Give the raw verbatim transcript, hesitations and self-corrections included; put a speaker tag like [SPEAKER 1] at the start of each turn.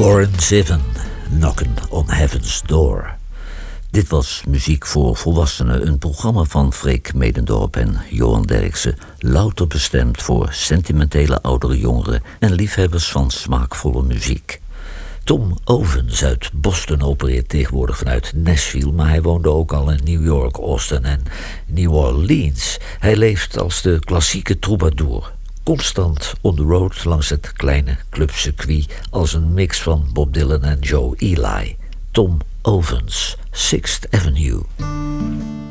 [SPEAKER 1] Warren Zevon, Knockin' on Heaven's Door. Dit was Muziek voor Volwassenen, een programma van Freek Medendorp en Johan Derksen, louter bestemd voor sentimentele oudere jongeren en liefhebbers van smaakvolle muziek. Tom Ovens uit Boston opereert tegenwoordig vanuit Nashville, maar hij woonde ook al in New York, Austin en New Orleans. Hij leeft als de klassieke troubadour, constant on the road langs het kleine clubcircuit als een mix van Bob Dylan en Joe Ely. Tom Ovens, Sixth Avenue.